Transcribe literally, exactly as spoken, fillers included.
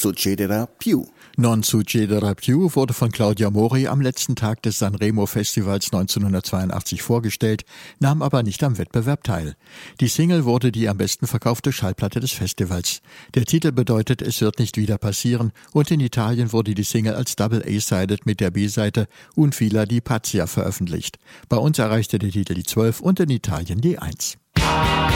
succederà più. Non succederà più wurde von Claudia Mori am letzten Tag des Sanremo-Festivals neunzehnhundertzweiundachtzig vorgestellt, nahm aber nicht am Wettbewerb teil. Die Single wurde die am besten verkaufte Schallplatte des Festivals. Der Titel bedeutet, es wird nicht wieder passieren, und in Italien wurde die Single als Double A-Sided mit der B-Seite Un fila di pazzia veröffentlicht. Bei uns erreichte der Titel die zwölf und in Italien die eins.